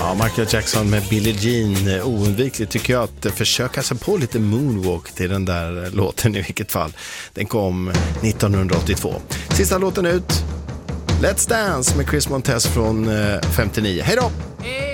Ja, Michael Jackson med Billie Jean. Oundvikligt tycker jag att försöka sig på lite moonwalk till den där låten i vilket fall. Den kom 1982. Sista låten ut, Let's Dance med Chris Montez från 59. Hej då!